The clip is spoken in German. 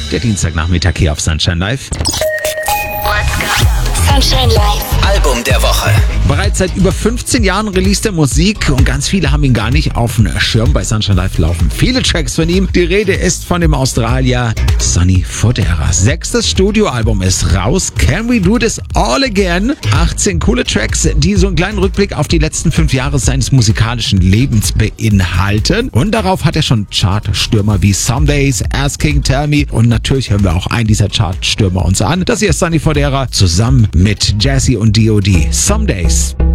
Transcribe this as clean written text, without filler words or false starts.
Der Dienstagnachmittag hier auf Sunshine Live. Sunshine Live. Album der Woche. Bereits seit über 15 Jahren released er Musik und ganz viele haben ihn gar nicht auf dem Schirm. Bei Sunshine Live laufen viele Tracks von ihm. Die Rede ist von dem Australier Sonny Fodera. 6. Studioalbum ist raus. Can We Do This All Again? 18 coole Tracks, die so einen kleinen Rückblick auf die letzten 5 Jahre seines musikalischen Lebens beinhalten. Und darauf hat er schon Chartstürmer wie Some Days, Asking, Tell Me. Und natürlich hören wir auch einen dieser Chartstürmer uns an. Das hier ist Sonny Fodera zusammen mit Jazzy und D.O.D. Some Days.